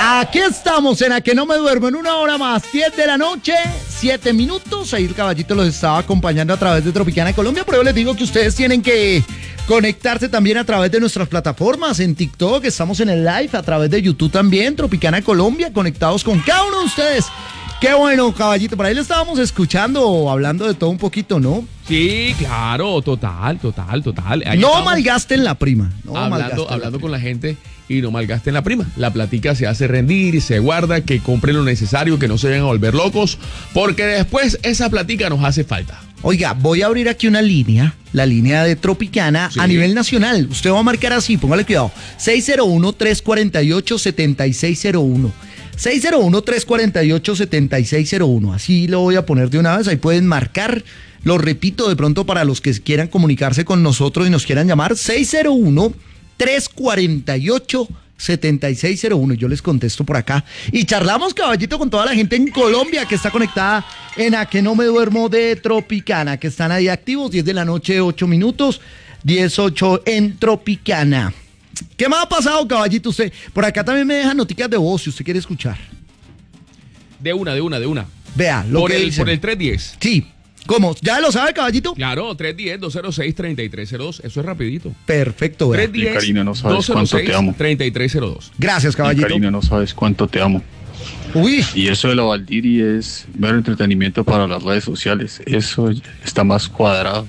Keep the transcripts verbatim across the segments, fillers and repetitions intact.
Aquí estamos en A Que No Me Duermo en una hora más, diez de la noche, siete minutos. Ahí el caballito los estaba acompañando a través de Tropicana Colombia, pero yo les digo que ustedes tienen que conectarse también a través de nuestras plataformas en TikTok, estamos en el live, a través de YouTube también, Tropicana Colombia, conectados con cada uno de ustedes. Qué bueno, caballito, por ahí le estábamos escuchando, hablando de todo un poquito, ¿no? Sí, claro, total, total, total. Ahí no malgasten la prima. No hablando hablando la con la gente y no malgasten la prima. La platica se hace rendir y se guarda, que compren lo necesario, que no se vayan a volver locos, porque después esa platica nos hace falta. Oiga, voy a abrir aquí una línea, la línea de Tropicana, sí, a nivel nacional. Usted va a marcar así, póngale cuidado, seis cero uno, tres cuatro ocho, siete seis cero uno. seis cero uno, tres cuatro ocho, siete seis cero uno. Así lo voy a poner de una vez. Ahí pueden marcar. Lo repito de pronto para los que quieran comunicarse con nosotros y nos quieran llamar. seis cero uno, tres cuatro ocho, siete seis cero uno. Yo les contesto por acá. Y charlamos, caballito, con toda la gente en Colombia que está conectada en A Que No Me Duermo de Tropicana, que están ahí activos. diez de la noche, ocho minutos. diez ocho en Tropicana. ¿Qué más ha pasado, caballito? Usted, por acá también me dejan noticias de voz si usted quiere escuchar. De una, de una, de una. Vea, lo por que el, dicen. Por el tres diez. Sí. ¿Cómo? ¿Ya lo sabe, caballito? Claro, tres diez, dos cero seis, treinta y tres cero dos. Eso es rapidito. Perfecto, vea. tres diez, Karina, no sabes cuánto te amo. treinta y tres cero dos. Gracias, caballito. Karina, no sabes cuánto te amo. Uy. Y eso de la Valdiri es mero entretenimiento para las redes sociales. Eso está más cuadrado.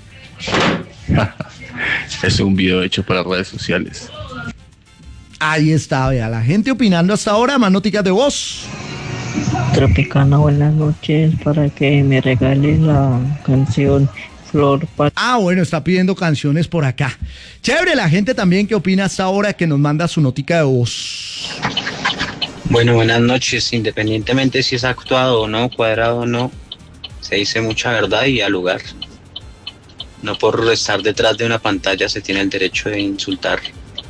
Es un video hecho para redes sociales. Ahí está, vea, la gente opinando hasta ahora, más noticias de voz. Tropicana, buenas noches, para que me regales la canción Flor Pat. Ah, bueno, está pidiendo canciones por acá. Chévere, la gente también que opina hasta ahora, que nos manda su notica de voz. Bueno, buenas noches, independientemente si es actuado o no, cuadrado o no, se dice mucha verdad y al lugar. No por estar detrás de una pantalla se tiene el derecho de insultar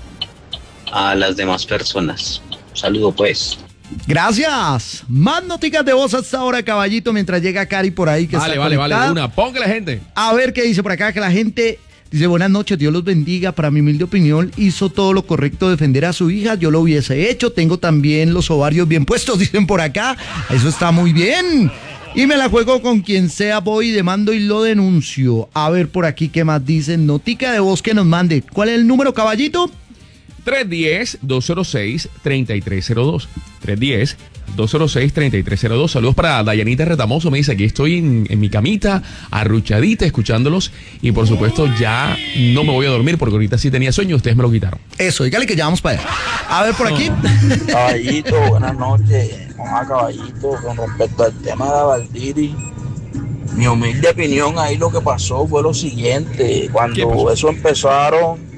a las demás personas. Un saludo, pues. Gracias. Más noticias de voz hasta ahora, caballito, mientras llega Cari por ahí que vale, está vale, conectada. vale, una. Ponga la gente. A ver qué dice por acá, que la gente dice: buenas noches, Dios los bendiga. Para mi humilde opinión, hizo todo lo correcto defender a su hija. Yo lo hubiese hecho. Tengo también los ovarios bien puestos, dicen por acá. Eso está muy bien. Y me la juego con quien sea, voy, demando y lo denuncio. A ver por aquí qué más dicen. Notica de voz que nos mande. ¿Cuál es el número, caballito? tres diez, dos cero seis, treinta y tres cero dos. tres diez, dos cero seis, treinta y tres cero dos. Saludos para Dayanita Retamoso. Me dice: aquí estoy en, en mi camita, arruchadita, escuchándolos. Y por supuesto, ya no me voy a dormir porque ahorita sí tenía sueño. Ustedes me lo quitaron. Eso, dígale que ya vamos para allá. A ver por aquí. Caballito, buenas noches. Mamá, caballito, con respecto al tema de la Valdiri, mi humilde opinión, ahí lo que pasó fue lo siguiente. Cuando eso empezaron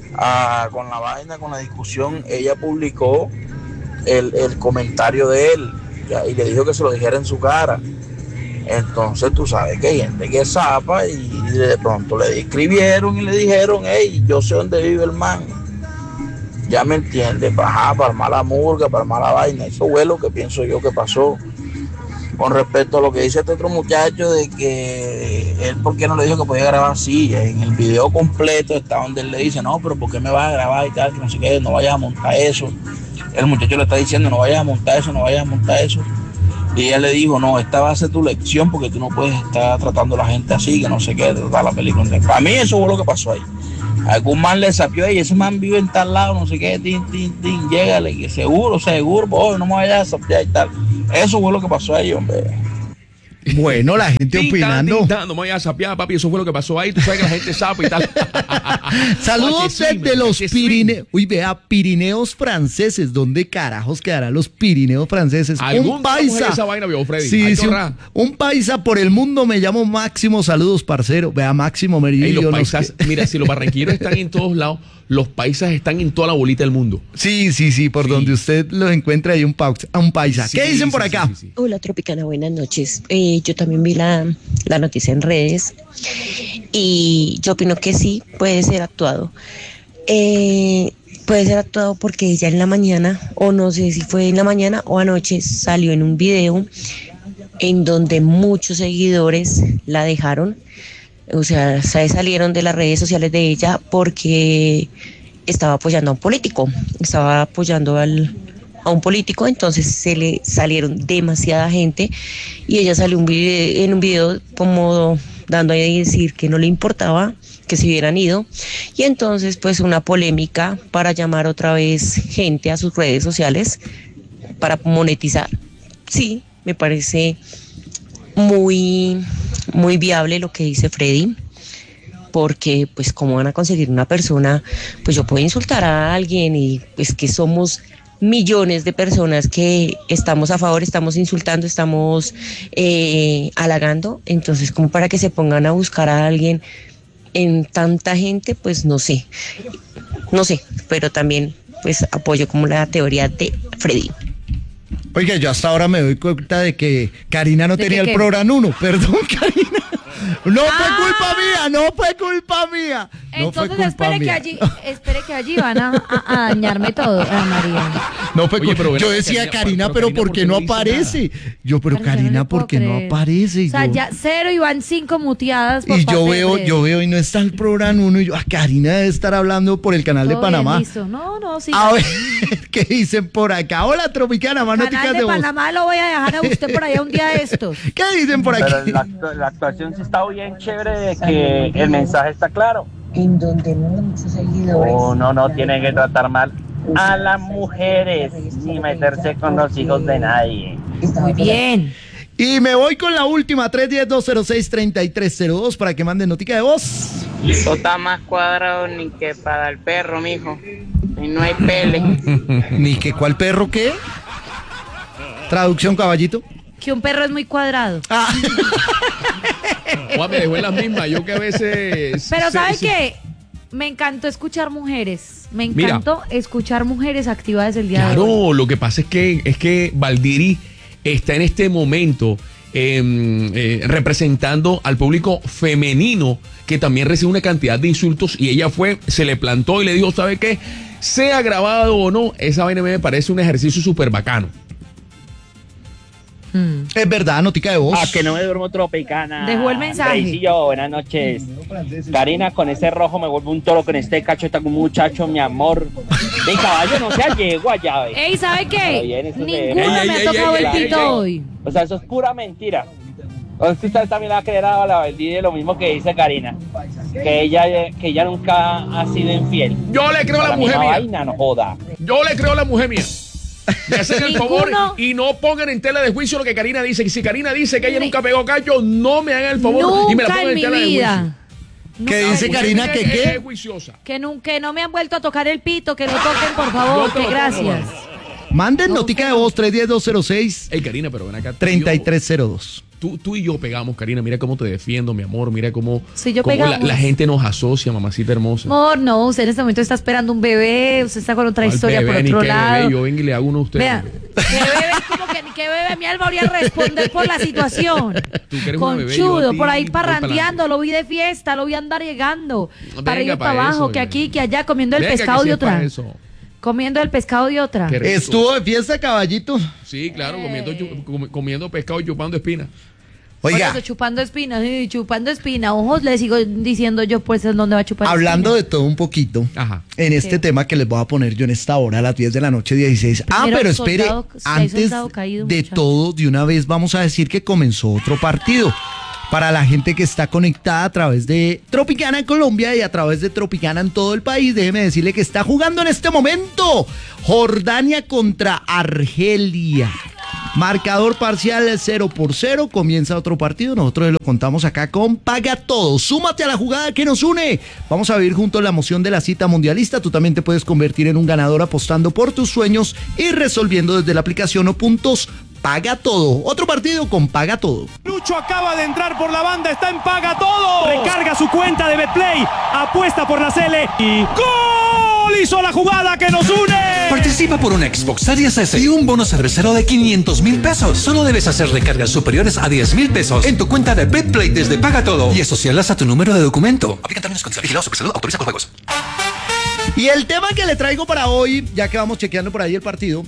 a, con la vaina, con la discusión, ella publicó el, el comentario de él ya, y le dijo que se lo dijera en su cara. Entonces tú sabes que hay gente que zapa y de pronto le escribieron y le dijeron: hey, yo sé dónde vive el man. Ya me entiendes, para, para armar la murga, para armar la vaina. Eso fue lo que pienso yo que pasó. Con respecto a lo que dice este otro muchacho de que él, ¿por qué no le dijo que podía grabar así? En el video completo está donde él le dice: no, pero ¿por qué me vas a grabar y tal? Que no sé qué, no vayas a montar eso. El muchacho le está diciendo: no vayas a montar eso, no vayas a montar eso. Y ella le dijo: no, esta va a ser tu lección porque tú no puedes estar tratando a la gente así, que no sé qué, tratar la película. Para mí eso fue lo que pasó ahí. Algún man le sapió y ese man vive en tal lado, no sé qué, tin, tin, tin, llégale, que seguro, seguro, oh, no me vayas a sapiar y tal. Eso fue lo que pasó ahí, hombre. Bueno, la gente Tin, opinando. tan, tin, tan. No me vayas a sapear, papi. Eso fue lo que pasó ahí. Tú sabes que la gente sabe y tal. Saludos Oye, sí, desde los sí. Pirineos. Uy, vea, Pirineos franceses. ¿Dónde carajos quedarán los Pirineos franceses? ¿Algún Un paisa. esa vaina, viejo Freddy? Sí, Ay, sí, un, un paisa por el mundo. Me llamo Máximo. Saludos, parcero. Vea, Máximo Merillo. Ey, los no paisas, sé. mira, si los barranquilleros están en todos lados, los paisas están en toda la bolita del mundo. Sí, sí, sí. Por Sí. donde usted los encuentra hay un, pausa, un paisa. Sí, ¿Qué dicen sí, por sí, acá? sí, sí. Hola Tropicana, buenas noches. Eh, yo también vi la, la noticia en redes y yo opino que sí, puede ser actuado. Eh, puede ser actuado porque ella en la mañana, o no sé si fue en la mañana o anoche, salió en un video en donde muchos seguidores la dejaron. O sea, se salieron de las redes sociales de ella porque estaba apoyando a un político, estaba apoyando al a un político, entonces se le salieron demasiada gente y ella salió un video, en un video como dando a decir que no le importaba que se hubieran ido, y entonces pues una polémica para llamar otra vez gente a sus redes sociales para monetizar. Sí, me parece muy, muy viable lo que dice Freddy, porque pues cómo van a conseguir una persona, pues yo puedo insultar a alguien y pues que somos millones de personas que estamos a favor, estamos insultando, estamos eh, halagando, entonces como para que se pongan a buscar a alguien en tanta gente, pues no sé, no sé, pero también pues apoyo como la teoría de Freddy. Oiga, yo hasta ahora me doy cuenta de que Karina no tenía el programa uno, perdón, Karina. No Ah. fue culpa mía, no fue culpa mía. No fue Entonces culpa espere que mía. allí, espere que allí van a, a- a dañarme todo, Ana María. No fue Oye, culpa. pero ven Yo acá, decía, Karina, Karina, pero pero Karina, ¿por qué no dice aparece? Yo, pero Ay, yo no Karina, le ¿por puedo qué no creer. aparece? Y O sea, yo- ya cero y van cinco muteadas por Y parte yo de veo, Freddy. yo veo y no está el programa uno y yo, ah, Karina debe estar hablando por el canal de Todo bien, Panamá. listo. No, no, sí. A ver, ¿qué dicen por acá? Hola, Tropicana, más Canal noticias de de voz. Panamá lo voy a dejar a usted por allá un día de estos. ¿Qué dicen por Pero aquí? la, actu- la actuación sí está bien chévere de que el mensaje está claro. En donde muchos seguidores. Uno no tiene que tratar mal a las mujeres ni meterse con los hijos de nadie. Muy bien. Y me voy con la última, tres uno cero, dos cero seis, tres tres cero dos, para que manden notica de voz. Eso está más cuadrado ni que para el perro, mijo. Y no hay pele. Ni que cuál perro qué. Traducción, caballito. Que un perro es muy cuadrado. Ah. Juan, me dejó en las mismas. Yo que a veces. Pero se- ¿sabe se- qué? Me encantó escuchar mujeres. Me Mira. encantó escuchar mujeres activadas el día de hoy. Claro, lo que pasa es que es que Valdiri está en este momento eh, eh, representando al público femenino que también recibe una cantidad de insultos y ella fue, se le plantó y le dijo, ¿sabe qué? Sea grabado o no, esa vaina me parece un ejercicio súper bacano. Mm. Es verdad, notica de voz. Ah, que no me duermo Tropicana. Dejó el mensaje. Reycillo, buenas noches. Karina, con ese rojo me vuelvo un toro, con este cacho está como un muchacho, mi amor. Ven, caballo, no sea yegua ya, ve. Ey, ¿sabe Está qué? bien, eso se- Ninguno Ey, me ey, ha ey, tocado ey, el ey, pito ey. hoy. O sea, eso es pura mentira. O es que usted también le va a creer a la Valdivia lo mismo que dice Karina. Que ella, que ella nunca ha sido infiel. Yo le creo a la Para mujer misma mía. vaina, no joda. Yo le creo a la mujer mía. Me hacen el Ninguno. favor y no pongan en tela de juicio lo que Karina dice. Y si Karina dice que ella Ni- nunca pegó cacho, no me hagan el favor y me la Nunca pongan en en mi tela de juicio. vida. ¿Qué Nunca- dice Karina? ¿Que Es- qué? es juiciosa. Que nunca que no me han vuelto a tocar el pito, que lo toquen, por favor, Yo te que lo gracias. pongo, Manden No, notica que de no. voz, tres uno cero, dos cero seis, Ey, Karina, pero ven acá. tú y tres yo- tres cero dos. Tú, tú y yo pegamos, Karina. Mira cómo te defiendo, mi amor. Mira cómo, Sí, yo cómo la, pegamos. la gente nos asocia, mamacita hermosa. Amor, no, usted en este momento está esperando un bebé, usted está con otra ¿Cuál historia bebé? por Ni otro qué lado. bebé, yo vengo y le hago uno a usted. Vea, ¿qué bebé? ¿Cómo que qué bebé? Mi alma habría responder por la situación. Tú que eres una bebé, yo Conchudo, a ti por ahí voy parrandeando, pa'lante. lo vi de fiesta, lo vi andar llegando. Venga para ir pa' para abajo, eso, que venga. aquí, que allá, comiendo el Venga, pescado que de sepa otra. eso. Comiendo el pescado de otra. Qué rico. Estuvo de fiesta, caballito. Sí, claro, comiendo, Eh. chu- com- comiendo pescado y chupando espina. Por Oiga, eso, chupando espina, sí, chupando espina. Ojos, le sigo diciendo yo, pues, ¿en dónde va a chupar hablando espina? de todo un poquito, Ajá. en este Sí. tema que les voy a poner yo en esta hora, a las diez de la noche, dieciséis. Ah, Primero, pero espere, soldado- si hay antes soldado caído, de muchacho. todo, de una vez vamos a decir que comenzó otro partido. Para la gente que está conectada a través de Tropicana en Colombia y a través de Tropicana en todo el país, déjeme decirle que está jugando en este momento Jordania contra Argelia. Marcador parcial cero por cero, comienza otro partido, nosotros lo contamos acá con Paga Todo. Súmate a la jugada que nos une. Vamos a vivir juntos la emoción de la cita mundialista. Tú también te puedes convertir en un ganador apostando por tus sueños y resolviendo desde la aplicación o puntos Paga Todo. Otro partido con Paga Todo. Lucho acaba de entrar por la banda, está en Paga Todo. Recarga su cuenta de Betplay, apuesta por la Cele y ¡gol! Hizo la jugada que nos une. Participa por una Xbox Series S y un bono cervecero de quinientos mil pesos. Solo debes hacer recargas superiores a diez mil pesos en tu cuenta de Betplay desde Paga Todo y asociarlas a tu número de documento. Aplican términos condiciones. Vigilado Supersalud, autoriza con juegos. Y el tema que le traigo para hoy, ya que vamos chequeando por ahí el partido,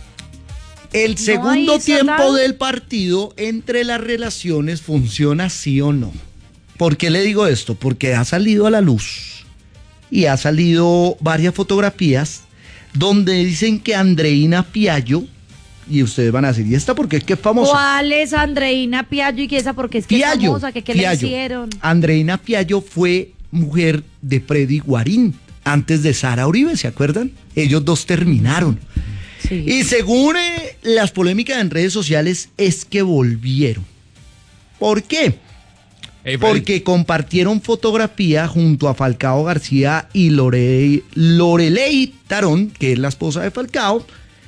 el segundo hay tiempo soldado. del partido entre las relaciones funciona sí o no. ¿Por qué le digo esto? Porque ha salido a la luz y ha salido varias fotografías donde dicen que Andreina Piaggio, y ustedes van a decir, ¿y esta porque es que es famosa? ¿Cuál es Andreina Piaggio y qué esa porque es que Piaggio, es famosa? ¿Que qué le Piaggio. hicieron? Andreina Piaggio fue mujer de Freddy Guarín, antes de Sara Uribe, ¿se acuerdan? Ellos dos terminaron. Sí. Y según eh, las polémicas en redes sociales, es que volvieron. ¿Por qué? Hey, Freddy. Porque compartieron fotografía junto a Falcao García y Lore, Loreley Tarón, que es la esposa de Falcao.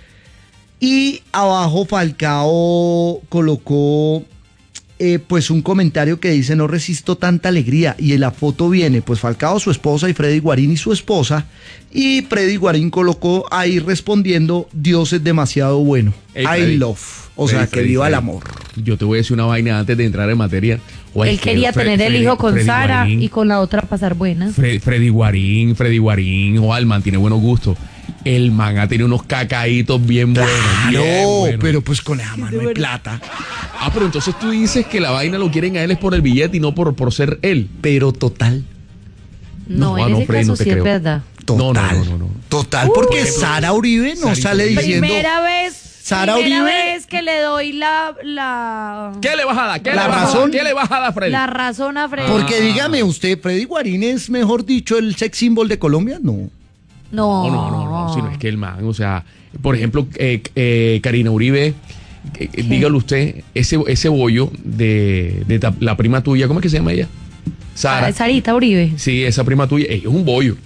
Y abajo Falcao colocó eh, pues un comentario que dice: no resisto tanta alegría. Y en la foto viene pues Falcao, su esposa, y Freddy Guarín y su esposa. Y Freddy Guarín colocó ahí respondiendo: Dios es demasiado bueno. Hey, I Freddy. love. O Freddy, sea, que Freddy, viva Freddy. el amor. Yo te voy a decir una vaina antes de entrar en materia. Oye, Él que quería Fre- tener el Freddy- hijo con Freddy Sara Guarín, y con la otra pasar buena. Fre- Freddy Guarín, Freddy Guarín, o el man tiene buenos gustos. El man ha tenido unos cacaitos bien buenos. Claro, bien buenos. pero pues con esa mano hay plata. Ah, pero entonces tú dices que la vaina lo quieren a él es por el billete y no por, por ser él. Pero total. No, No, en no, ese Freddy, caso no te sí creo. es verdad. Total. No, no, no, no, no. Total, porque Uy. Sara Uribe no Sarita sale Uribe. diciendo. Primera vez, Sara primera Uribe. vez que le doy la, la, ¿Qué le vas a dar? ¿Qué La le vas a razón- dar? ¿Qué le vas a dar, Freddy? la razón a Freddy. Porque dígame usted, ¿Freddy Guarín es, mejor dicho, el sex symbol de Colombia? No. No, No, no, no, no, sino es que el man, o sea, por ejemplo, eh, eh, Karina Uribe, eh, eh, dígale usted, ese, ese bollo de, de ta- la prima tuya, ¿cómo es que se llama ella? Sara. Ah, Sarita Uribe. Sí, esa prima tuya, ella es un bollo.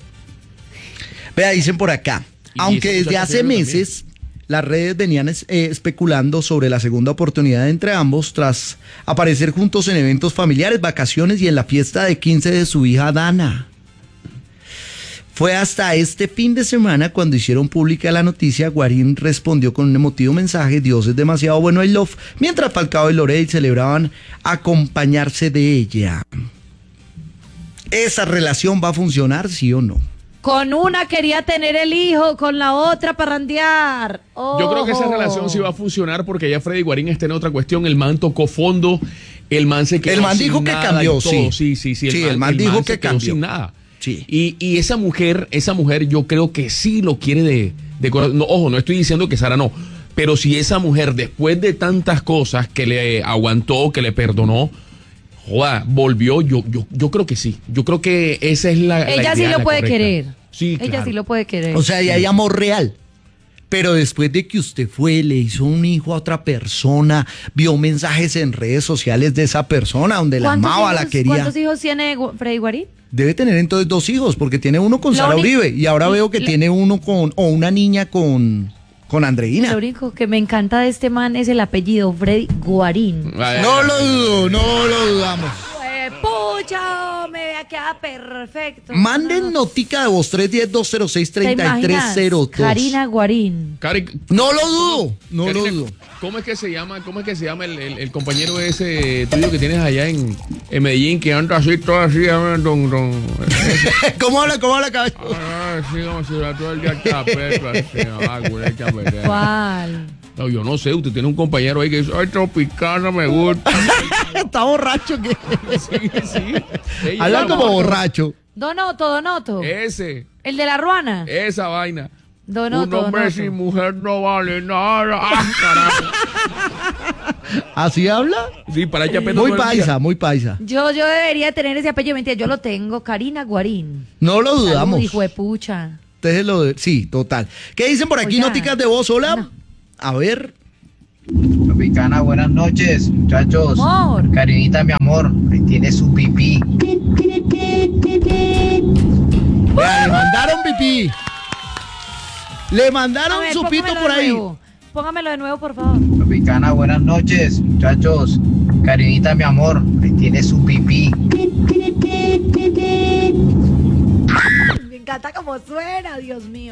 Vea, dicen por acá, Y aunque esa desde muchacha hace también. meses las redes venían es- eh, especulando sobre la segunda oportunidad entre ambos tras aparecer juntos en eventos familiares, vacaciones y en la fiesta de quince de su hija Dana. Fue hasta este fin de semana cuando hicieron pública la noticia. Guarín respondió con un emotivo mensaje: Dios es demasiado bueno, I love, mientras Falcao y Loreley celebraban acompañarse de ella. ¿Esa relación va a funcionar, sí o no? Con una quería tener el hijo, con la otra parrandear. Yo creo que esa Ojo. relación sí va a funcionar porque ya Freddy Guarín está en otra cuestión. El man tocó fondo, el man se quedó El man sin dijo que nada cambió, y todo. sí. Sí, sí, sí. Sí, el man dijo que se quedó cambió. sin nada. Sí. Y, y esa mujer, esa mujer yo creo que sí lo quiere de, de corazón. No, ojo, no estoy diciendo que Sara no, pero si esa mujer después de tantas cosas que le aguantó, que le perdonó, joda, volvió, yo, yo, yo creo que sí. Yo creo que esa es la, la Ella sí idea, lo la puede correcta. querer. Sí, Ella claro. sí lo puede querer. O sea, ya hay amor real. Pero después de que usted fue, le hizo un hijo a otra persona, vio mensajes en redes sociales de esa persona donde la ¿Cuántos amaba, hijos- la quería. ¿Cuántos hijos tiene Gu- Freddy Guarín? Debe tener entonces dos hijos, porque tiene uno con Lo Sara único- Uribe y ahora veo que lo- tiene uno con, o una niña con, con Andreina. Lo único que me encanta de este man es el apellido Freddy Guarín. Ay, No ay, lo ay, dudo, no lo dudamos. Eh, pucha, me vea queda perfecto. Manden No, no. notica de voz tres uno cero, dos cero seis, ¿Te tres tres imaginas? cero dos. Karina Guarín. Cari- No lo dudo, no lo Karina, dudo. ¿Cómo es que se llama? ¿Cómo es que se llama el, el- el compañero ese tuyo que tienes allá en, en Medellín que anda así todo así, don, don, don, ¿Cómo habla, cómo habla, caballo? ah, sí, como si era todo el día chapeto, así, ah, güey, chapeto. ¿Cuál? No, yo no sé, usted tiene un compañero ahí que dice, ay, Tropicana me gusta. Está borracho que. Sí, sí. Ella- Habla como borracho. Donoto, Donoto. Ese, El de la Ruana. esa vaina. Donoto, Un hombre Donoto. sin mujer no vale nada. Ah, carajo. ¿Así habla? Sí, para chapeto. Muy todo el día. paisa, muy paisa. Yo, yo debería tener ese apellido. Mentira, yo lo tengo. Karina Guarín. No lo Salud, dudamos. hijo de pucha. Ustedes lo de- Sí, total. ¿Qué dicen por aquí, Oiga. noticas de voz? Hola. No. A ver. Tropicana, buenas noches, muchachos. Amor. Karinita, mi amor, ahí tiene su pipí. Vea, le mandaron pipí. Le mandaron A ver, su pito póngamelo por de ahí. nuevo. Póngamelo de nuevo, por favor. Tropicana, buenas noches, muchachos. Karinita, mi amor, ahí tiene su pipí. Me encanta cómo suena, Dios mío.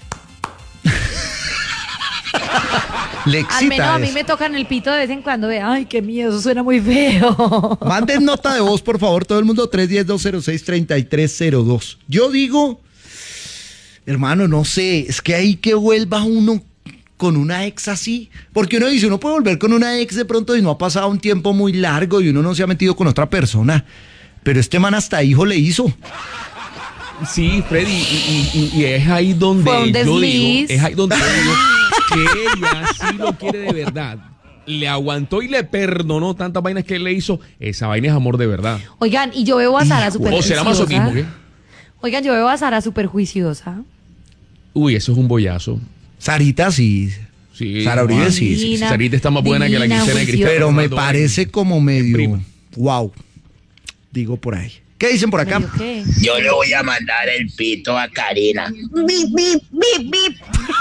Le Al excita menos a mí eso. me tocan el pito de vez en cuando. Ve, ay, qué miedo, eso suena muy feo. Manden nota de voz, por favor, todo el mundo, tres uno cero, dos cero seis, tres tres cero dos. Yo digo, hermano, no sé, es que ahí que vuelva uno con una ex así, porque uno dice, uno puede volver con una ex de pronto y no ha pasado un tiempo muy largo y uno no se ha metido con otra persona, pero este man hasta hijo le hizo. Sí, Freddy, y, y, y es ahí donde Fue un yo desliz. digo, es ahí donde yo digo que ella sí lo quiere de verdad. Le aguantó y le perdonó tantas vainas que él le hizo. Esa vaina es amor de verdad. Oigan, y yo veo a Sara súper O juiciosa. será masoquismo, ¿qué? Oigan, yo veo a Sara súper juiciosa. Uy, eso es un bollazo. Sarita sí. Sí. Sara Uribe sí. sí, sí. Sarita está más buena que la divina, quincena de juiciosa. Cristiano Pero me Ronaldo. parece como medio. Wow. Digo por ahí. ¿Qué dicen por acá? ¿Qué? Yo le voy a mandar el pito a Karina. Bip, bip, bip, bip.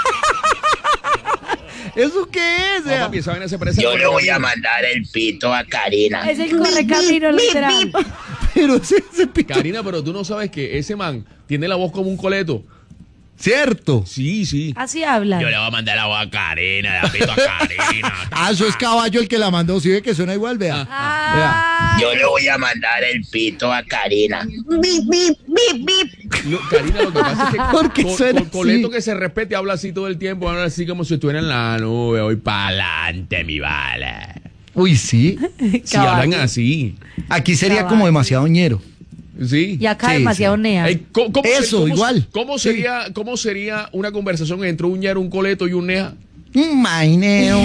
¿Eso qué es? No, papi, esa vaina se parece Yo al le voy a Correcamino. mandar el pito a Karina. Es el correcamino, literal. Pero ese, ese pito. Karina, pero tú no sabes que ese man tiene la voz como un coleto. ¿Cierto? Sí, sí. Así hablan. Yo le voy a mandar la voz a Karina, la pito a Karina. Ah, eso es Caballo el que la mandó. ¿Sí ve que suena igual? Vea. Ah, Yo le voy a mandar el pito a Karina. Bip, bip, bip, bip. Lo- Karina, lo que pasa es que Porque con, suena con Coleto así. que se respete habla así todo el tiempo, habla así como si estuviera en la nube, voy para adelante, mi bala. Uy, sí. Si hablan así. Aquí sería Caballo. como demasiado ñero. Sí. y acá Sí, demasiado sí. nea. Ey, ¿cómo- cómo se- Eso, cómo- igual. ¿Cómo Sí. sería, ¿Cómo sería una conversación entre un ñero, un coleto y un neja? Un maineo.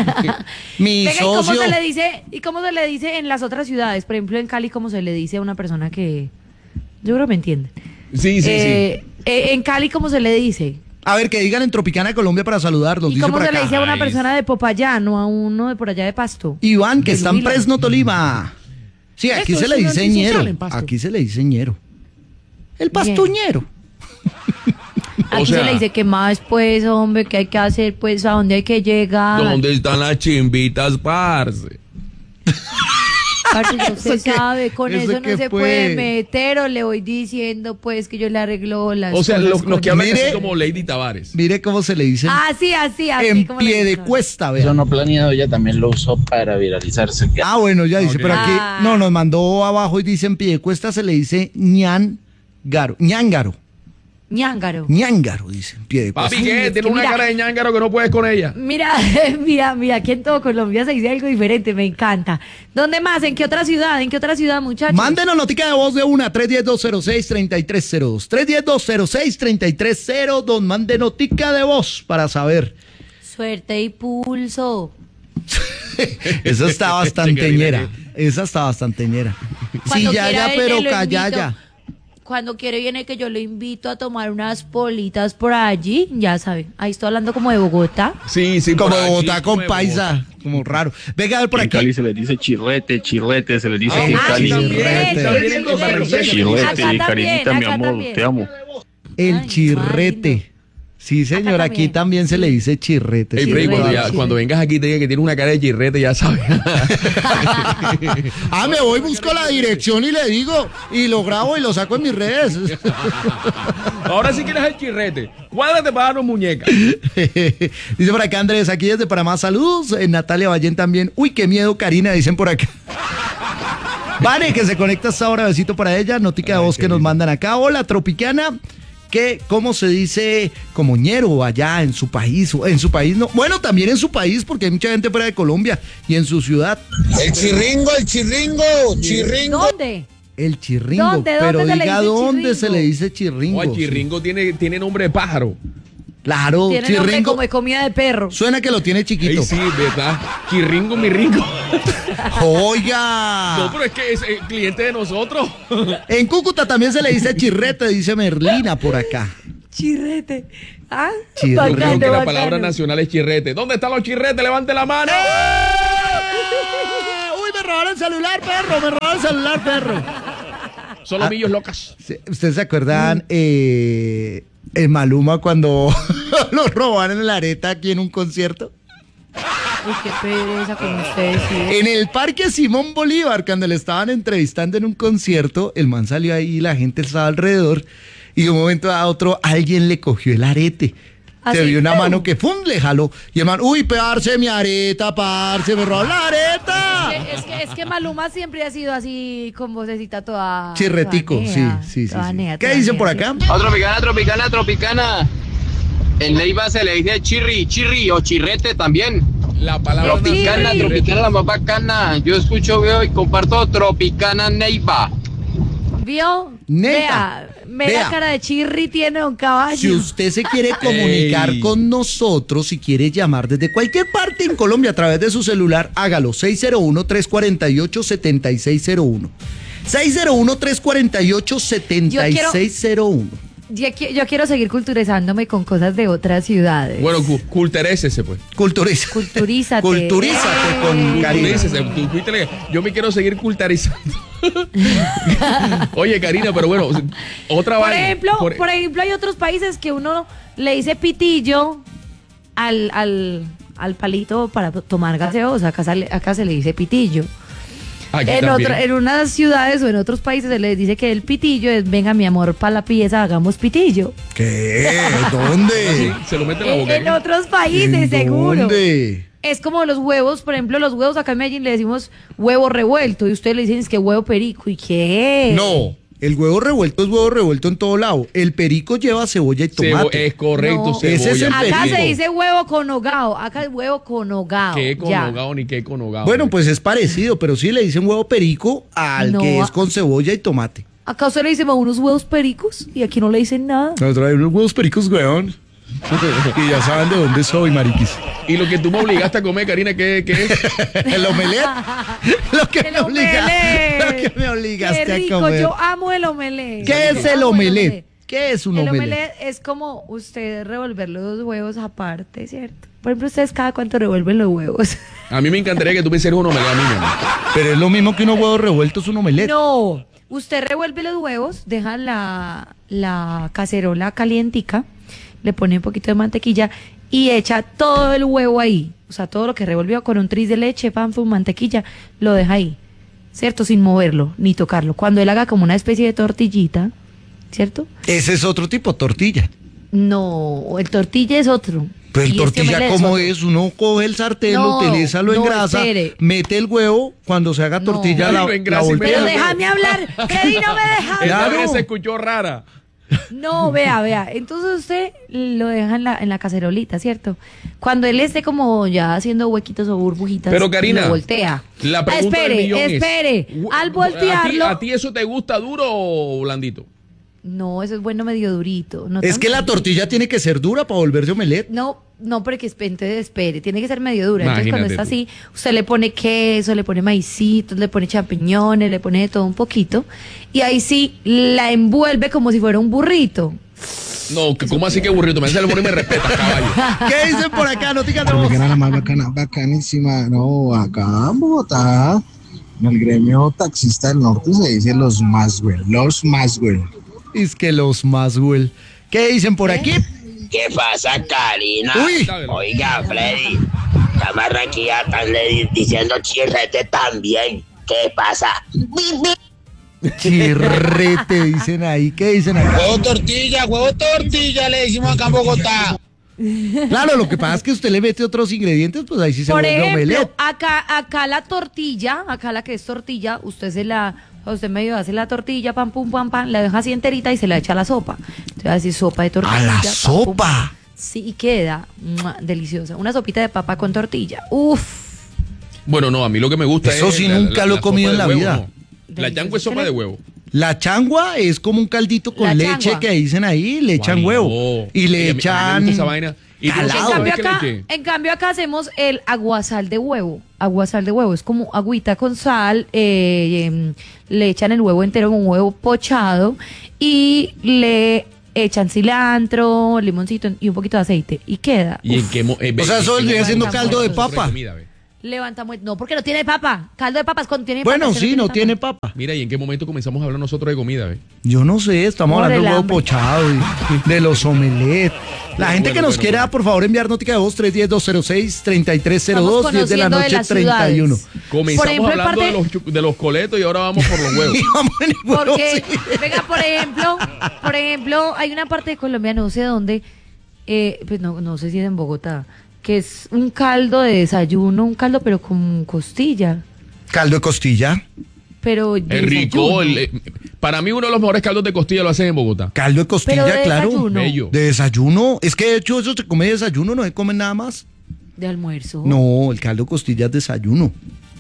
Mi Venga, ¿y cómo socio. se le dice, y cómo se le dice en las otras ciudades? Por ejemplo, en Cali, ¿cómo se le dice a una persona que... Yo creo que me entiende. Sí, sí, Eh, eh, en Cali, ¿cómo se le dice? A ver, que digan en Tropicana Colombia para saludarlos. ¿Y Dice cómo por se le acá. dice a una Ay, persona de Popayán o a uno de por allá de Pasto? Iván, que De está en Huila. Fresno, Tolima. Sí, aquí Eso se es le un dice antisocial ñero. en Pasto. Aquí se le dice ñero. El pastuñero. Aquí O sea- se le dice que más, pues, hombre, que hay que hacer, pues, a dónde hay que llegar. ¿Dónde están las chimbitas, parce? Parce, no se ¿Eso qué? sabe, con ¿Eso eso no qué se fue? puede meter, o le voy diciendo, pues, que yo le arreglo las O sea, cosas los, los con que hablan Mire- así como Lady Tavares. Mire cómo se le dice. Así, así, así. en como le pie de dicen. cuesta, Eso vea. no planeado, ella también lo usó para viralizarse. Ah, bueno, ya dice, Ok. pero aquí, Ah. no, nos mandó abajo y dice en pie de cuesta se le dice ñangaro. ñángaro. Ñángaro. ñángaro, dice en pie de cuesta. Papi, ¿qué? es Tiene que una mira- cara de ñángaro que no puedes con ella. Mira, mira, mira, aquí en todo Colombia se dice algo diferente, me encanta. ¿Dónde más? ¿En qué otra ciudad? ¿En qué otra ciudad, muchachos? Mándenos notica de voz de una, tres uno cero, dos cero seis, tres tres cero dos. tres uno cero, dos cero seis, tres tres cero dos. Mande notica de voz para saber. Suerte y pulso. Esa está bastante ñera. Esa está bastante ñera. Sí, Cuando ya, quiera ya, viene, pero lo calla, invito. ya. Cuando quiere viene que yo lo invito a tomar unas politas por allí, ya sabe. Ahí estoy hablando como de Bogotá. Sí, sí. Como por aquí, Bogotá como con de paisa. Como raro. Venga, a ver por En aquí. Cali se le dice chirrete, chirrete, se le dice Ah, aquí en ah, Cali. también, Chirrete. también en Costa Rica. Chirrete, Acá también, Karinita, mi acá amor, también. te amo. El Ay, chirrete. imagino. Sí, señor, Acá aquí también. también se le dice chirrete. Ey, sí, Freddy, es cuando, verdad. ya- sí. cuando vengas aquí te diga que tiene una cara de chirrete, ya sabes. Ah, me voy, busco la dirección y le digo, y lo grabo y lo saco en mis redes. Ahora sí quieres el chirrete. Cuádrate para darnos muñeca. Dice por acá Andrés, aquí desde Panamá, saludos. Eh, Natalia Ballén también. Uy, qué miedo, Karina, dicen por acá. Vale, que se conecta hasta ahora, besito para ella. Notica de Ay, voz qué que nos lindo. mandan acá. Hola, Tropicana. Que, ¿cómo se dice como ñero allá en su país? O en su país no. Bueno, también en su país, porque hay mucha gente fuera de Colombia y en su ciudad. El chirringo, el chirringo, chirringo. ¿Dónde? El chirringo. ¿Dónde? Pero ¿Dónde se le diga dice dónde chirringo? se le dice chirringo. Oye, chirringo tiene, tiene nombre de pájaro. Claro, Tiene nombre chirringo. como de comida de perro. Suena que lo tiene chiquito. Ey, sí, ¿verdad? Chirringo, mi ringo. Oiga. No, pero es que es eh, cliente de nosotros. En Cúcuta también se le dice chirrete, dice Merlina por acá. Chirrete. Ah, Chirrete. Yo bacano, creo que la bacano. palabra nacional es chirrete. ¿Dónde están los chirretes? ¡Levante la mano! Uy, me robaron el celular, perro, me robaron el celular, perro. Solo Ah. millos locas. Sí, ¿ustedes se acuerdan eh, el Maluma cuando lo robaron en la areta aquí en un concierto? Uy, qué pereza con ustedes. ¿sí? En el Parque Simón Bolívar, cuando le estaban entrevistando en un concierto, el man salió ahí, la gente estaba alrededor, y de un momento a otro alguien le cogió el arete. Se ¿Así? vio una mano que ¡fum! Le jaló. Y el man, uy, parce, mi areta, parce, me robó la areta. Es que, es, que, es que Maluma siempre ha sido así con vocecita toda... Chirretico, toda sí, nea, sí, sí, toda sí. nea, ¿Qué toda dicen nea, por sí. acá? Oh, tropicana, tropicana, tropicana. En Neiva se le dice chirri, chirri o chirrete también. La palabra Tropicana, nacional es tropicana, la más bacana. Yo escucho, veo y comparto Tropicana Neiva. ¿Vio? Neta. Vea, Mera Vea. cara de chirri tiene un caballo. Si usted se quiere comunicar Ey. con nosotros, si quiere llamar desde cualquier parte en Colombia a través de su celular, hágalo. seis cero uno, tres cuatro ocho, siete seis cero uno. seis cero uno, tres cuatro ocho, siete seis cero uno. Yo, qui- yo quiero seguir culturizándome con cosas de otras ciudades. Bueno, cu- culturécese, pues. Culturiza. Culturízate. Culturízate Eh. con Karina. Culturícese, tú fuiste le- Yo me quiero seguir cultarizando. Oye, Karina, pero bueno, otra Por vaina. ejemplo, Por- por ejemplo, hay otros países que uno le dice pitillo al, al, al palito para tomar gaseosa. Acá, sale- acá se le dice pitillo. Aquí En, también. otra- en unas ciudades o en otros países se les dice que el pitillo es, venga mi amor, para la pieza, hagamos pitillo. ¿Qué? ¿Dónde? Se lo mete en la En, boca. en ¿eh? otros países, ¿En seguro. dónde? Es como los huevos, por ejemplo, los huevos acá en Medellín le decimos huevo revuelto y ustedes le dicen es que huevo perico. ¿Y qué? No, el huevo revuelto es huevo revuelto en todo lado. El perico lleva cebolla y Cebo- tomate. es correcto, No. cebolla. Ese es el Acá perico. se dice huevo con hogao. Acá es huevo con hogao. ¿Qué con ya. nogao ni qué con nogao? Bueno, pues es parecido, pero sí le dicen huevo perico al No, que a- es con cebolla y tomate. Acá usted le dice unos huevos pericos y aquí no le dicen nada. Nosotros hay unos huevos pericos, weón. Y ya saben de dónde soy, mariquis. Y lo que tú me obligaste a comer, Karina, ¿qué, qué es? El omelette. Lo que, El me, obliga- omelette. lo que me obligaste Qué rico, a comer. yo amo el omelette. ¿Qué es Yo el amo omelette? ¿Qué es un El omelette? omelette es como usted revolver los huevos aparte, ¿cierto? Por ejemplo, ustedes cada cuánto revuelven los huevos. A mí me encantaría que tú me hicieras un omelette a mí, mi amor. Pero es lo mismo que unos huevos revueltos, un omelette. No, usted revuelve los huevos, deja la, la cacerola calientica, le pone un poquito de mantequilla y echa todo el huevo ahí. O sea, todo lo que revolvió con un tris de leche, pan, fum, mantequilla, lo deja ahí, ¿cierto? Sin moverlo ni tocarlo. Cuando él haga como una especie de tortillita, ¿cierto? Ese es otro tipo, tortilla. No, el tortilla es otro. Pero el Y este tortilla, omelette ¿cómo otro. es? Uno coge el sartén, No, lo utiliza, lo no, engrasa, espere. mete el huevo, cuando se haga No. tortilla Ay, la, lo la engrasa y voltea. Pero Pero- déjame hablar, Freddy, no me deja Esta hablar. Claro. vez se escuchó rara. No, vea, vea. Entonces usted lo deja en la, en la cacerolita, ¿cierto? Cuando él esté como ya haciendo huequitos o burbujitas, Pero, Karina, lo voltea. La Ah, pregunta del espere, millón es, espere. hu- Al ¿A ti, voltearlo. ¿A ti eso te gusta duro o blandito? No, eso es bueno medio durito. No Es tan que la blandito. tortilla tiene que ser dura para volverse omelette. No, no, porque espere, espere, tiene que ser medio dura. Entonces cuando Imagínate está tú. así, usted le pone queso, le pone maicitos, le pone champiñones, le pone de todo un poquito. Y ahí sí la envuelve como si fuera un burrito. No, que- ¿cómo así que burrito? Me hace el amor y me respeta, caballo. ¿Qué dicen por acá? Noticas de voz. Tropicana, la más bacana, bacanísima. No, acá en Bogotá, en el gremio taxista del norte se dice los Maswell, los Maswell. Es que los Maswell. ¿Qué dicen por aquí? ¿Qué pasa, Karina? Uy. Oiga, Freddy, la marraquilla están le- diciendo chirrete también. ¿Qué pasa? Chirrete, dicen ahí. ¿Qué dicen acá? Huevo tortilla, huevo tortilla, le decimos acá en Bogotá. Claro, lo que pasa es que usted le mete otros ingredientes, pues ahí sí se Por vuelve ejemplo, omelette. acá, acá la tortilla, acá la que es tortilla, usted se la, usted medio hace la tortilla, pam, pum, pam, pam, la deja así enterita y se la echa a la sopa. Entonces así sopa de tortilla. ¿A la pam, pum, sopa? pam. Sí, y queda ¡mua! Deliciosa. Una sopita de papa con tortilla. Uf. Bueno, no, a mí lo que me gusta Eso es. sí la- nunca la- lo la he comido sopa en de la huevo, vida. no. La changua es sopa de huevo. La changua es como un caldito con La leche changua. que dicen ahí, le echan Guay, huevo. no. Y le a mí- a mí me echan gusta esa vaina. Y tú no En calado. sabes cambio, qué acá, leche. en cambio acá hacemos el aguasal de huevo. Aguasal de huevo es como agüita con sal, eh, em, le echan el huevo entero, un huevo pochado y le echan cilantro, limoncito y un poquito de aceite y queda. ¿Y en qué mo- eh, O sea, ve- eso en qué vendría siendo momento caldo de nosotros papa. comida, ve? Levanta muy... No, porque no tiene papa. Caldo de papas cuando tiene Bueno, papas, sí, no papa. tiene papa. Mira, ¿y en qué momento comenzamos a hablar nosotros de comida, ve? Yo no sé, estamos Por hablando el del huevo hambre. pochado, y de los omelette. La Bueno, gente que bueno, nos bueno, quiera, bueno. por favor, enviar notica de voz tres uno cero, dos cero seis, tres tres cero Estamos dos, diez de la conociendo de noche, las treinta y uno. ciudades. Comenzamos Por ejemplo, hablando parte- de, los, chu- de los coletos y ahora vamos por los huevos. Y vamos en el huevo, Porque, sí. venga, por ejemplo, por ejemplo, hay una parte de Colombia, no sé dónde, eh, pues no, no sé si es en Bogotá, que es un caldo de desayuno, un caldo pero con costilla, Caldo de costilla. pero de Es rico. desayuno. el- eh, para mí, uno de los mejores caldos de costilla lo hacen en Bogotá. Caldo de costilla, Pero de claro. desayuno. Bello. De desayuno. Es que de hecho eso se come de desayuno, no se come nada más. De almuerzo. No, el caldo de costilla es desayuno.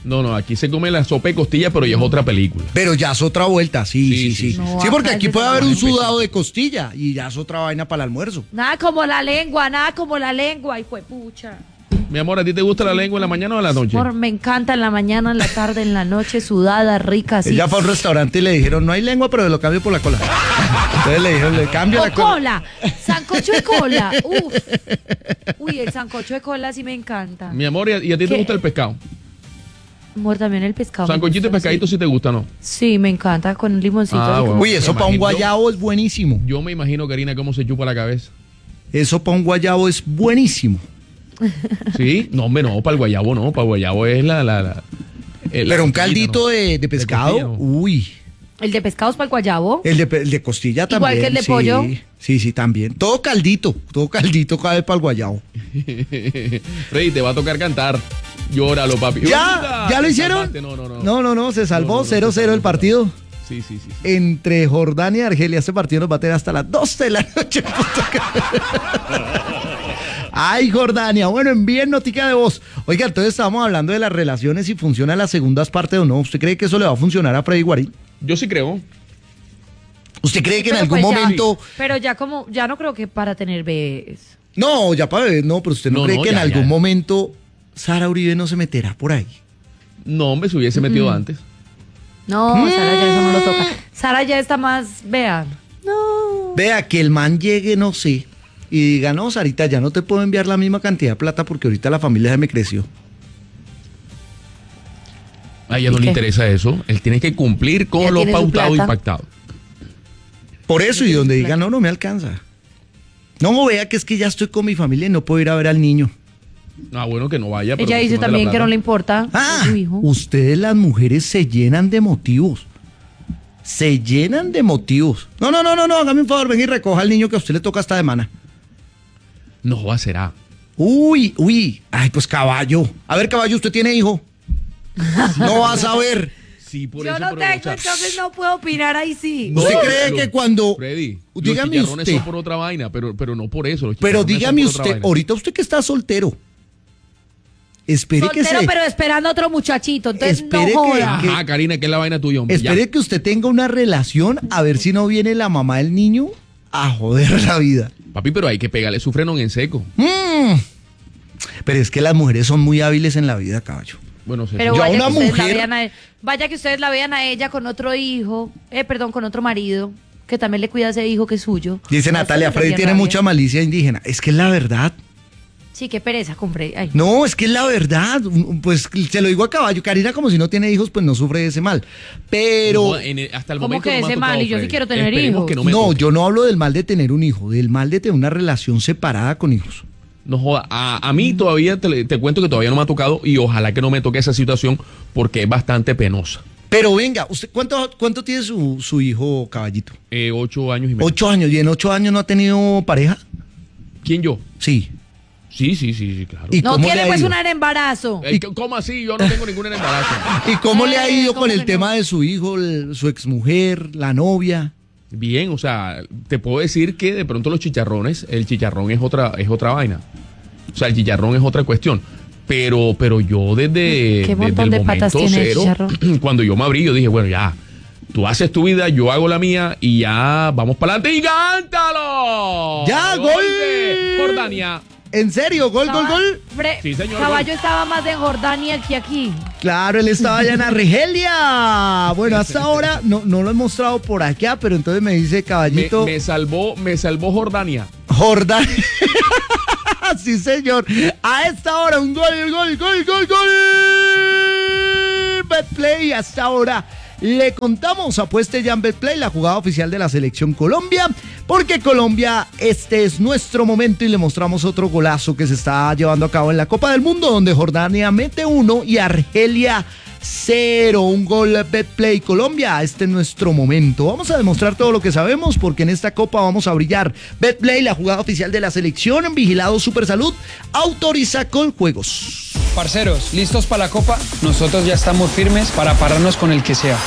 No, no, aquí se come la sopa de costilla, pero ya es otra película. Pero ya es otra vuelta, sí, sí, sí. Sí, No, sí porque acá aquí es puede de haber un sabor. sudado de costilla y ya es otra vaina para el almuerzo. Nada como la lengua, nada como la lengua, y fue pucha. Mi amor, ¿a ti te gusta la lengua en la mañana o en la noche? Por, me encanta en la mañana, en la tarde, en la noche, sudada, rica, así. Ella fue a un restaurante y le dijeron, no hay lengua, pero lo cambio por la cola. Entonces le dijeron, le cambio O la cola. cola, sancocho de cola. Uf. Uy, el sancocho de cola sí me encanta. Mi amor, ¿y a, y a ti te ¿Qué? gusta el pescado? Amor, también el pescado. me Sancochito y gusta, pescadito sí te gusta, ¿no? Sí, me encanta con un limoncito. Ah, así bueno. como- Uy, eso Me para un imagino- guayabo es buenísimo. Yo me imagino, Karina, cómo se chupa la cabeza. Eso para un guayabo es buenísimo. ¿Sí? No, hombre, no, para el guayabo no. Para el guayabo es la... la, la el- Pero la un costilla, caldito ¿no? de, de pescado, costilla, ¿no? uy. El de pescados para el guayabo. El de, pe- el de costilla Igual también. que el de sí. pollo. Sí, sí, también. Todo caldito, todo caldito cabe para el guayabo. Freddy, te va a tocar cantar. Llóralo, papi. ¿Ya? Llórala. ¿Ya lo Te hicieron? salvaste. No, no, no. No, no, no, se salvó No, no, no, cero cero se el salvó. partido. Sí, sí, sí. Entre Jordania y Argelia. Este partido nos va a tener hasta las doce de la noche. Ay, Jordania. Bueno, envíen notica de voz. Oiga, entonces estábamos hablando de las relaciones, si funciona las segundas partes o no. ¿Usted cree que eso le va a funcionar a Freddy Guarín? Yo sí creo. ¿Usted cree que en Pero algún pues ya- momento... Pero ya como, ya no creo que para tener bebés. No, ya para bebés, no, pero usted no, No, cree no, que en ya, algún ya. momento Sara Uribe no se meterá por ahí. No, hombre, se hubiese metido Mm. antes. No, Mm. Sara ya eso no lo toca. Sara ya está más, vean. Vea, que el man llegue, no sé, y diga, no, Sarita, ya no te puedo enviar la misma cantidad de plata porque ahorita la familia se me creció. A ella no ¿Y le qué? interesa eso. Él tiene que cumplir Ya con lo tiene su pautado y plata. pactado. Por eso, y donde diga, no, no me alcanza. No, vea que es que ya estoy con mi familia y no puedo ir a ver al niño. Ah, bueno, que no vaya. pero Ella que dice mande la también que plata. no le importa Ah, su hijo. ustedes las mujeres se llenan de motivos. Se llenan de motivos. No, no, no, no, no, hágame un favor, ven y recoja al niño que a usted le toca esta semana. No va, será. Uy, uy, ay, pues caballo. A ver, caballo, ¿usted tiene hijo? No vas a ver. Sí, por Yo eso, no pero, tengo, o sea, entonces no puedo opinar ahí sí. ¿Usted No, cree lo- que cuando... Freddy, Dígame los chicharrones usted. son por otra vaina, pero, pero no por eso. los Pero chicharrones dígame son por otra usted, vaina. ahorita usted que está soltero, espere que Soltero, se... pero esperando otro muchachito. Entonces Espere no que- joda. que- Ajá, Karina, ¿qué es la vaina tuya, hombre? Ya. Espere que usted tenga una relación a ver si no viene la mamá del niño a joder la vida. Papi, pero hay que pegarle su frenón en seco. Mm. Pero es que las mujeres son muy hábiles en la vida, caballo. Bueno, se Pero Yo a vaya, una que ustedes la mujer- vean a e- vaya que ustedes la vean a ella con otro hijo, eh, perdón, con otro marido, que también le cuida a ese hijo que es suyo. Dice Va a Natalia, estar Freddy bien tiene rabia. mucha malicia indígena. Es que es la verdad. Sí, qué pereza, compré. Ay. No, es que es la verdad. Pues se lo digo a caballo. Karina, como si no tiene hijos, pues no sufre de ese mal. Pero... No, en el- hasta el ¿Cómo momento que no me ha ese mal? tocado, Y yo sí Freddy. quiero tener Esperemos hijos. que no me No, toque. yo no hablo del mal de tener un hijo, del mal de tener una relación separada con hijos. No joda. A, a mí todavía te, te cuento que todavía no me ha tocado y ojalá que no me toque esa situación porque es bastante penosa. Pero venga, ¿usted cuánto, cuánto tiene su, su hijo, caballito? Eh, ocho años y medio. Ocho años. ¿Y en ocho años no ha tenido pareja? ¿Quién yo? Sí. Sí, sí, sí, sí, claro. ¿Y No cómo le tiene ha pues ido? una en embarazo. Eh, ¿Cómo así? Yo no tengo ningún embarazo. ¿Y cómo le ha Eh, ido ¿cómo con el que tema no? de su hijo, el- su exmujer, la novia? Bien, o sea, te puedo decir que de pronto los chicharrones, el chicharrón es otra, es otra vaina. O sea, el chicharrón es otra cuestión. Pero, pero yo desde, ¿Qué desde montón el de patas momento tiene el cero, chicharrón? cuando yo me abrí, yo dije, bueno, ya, tú haces tu vida, yo hago la mía y ya vamos para adelante y cántalo. ¡Ya, gol! de Jordania. ¿En serio? ¿Gol, gol, gol? Bre- Sí, señor, Caballo gol. estaba más en Jordania que aquí. Claro, él estaba allá en Argelia. Bueno, hasta ahora no, no lo he mostrado por acá, pero entonces me dice Me, caballito me salvó, me salvó Jordania. Jordania. Sí, señor. A esta hora un gol, gol, gol, gol, gol. Betplay, hasta ahora le contamos, apueste ya en Betplay, la jugada oficial de la selección Colombia, porque Colombia, este es nuestro momento y le mostramos otro golazo que se está llevando a cabo en la Copa del Mundo, donde Jordania mete uno y Argelia cero, un gol Betplay Colombia, este es nuestro momento. Vamos a demostrar todo lo que sabemos porque en esta copa vamos a brillar. Betplay, la jugada oficial de la selección, vigilado Supersalud, autoriza con juegos. Parceros, ¿listos para la copa? Nosotros ya estamos firmes para pararnos con el que sea.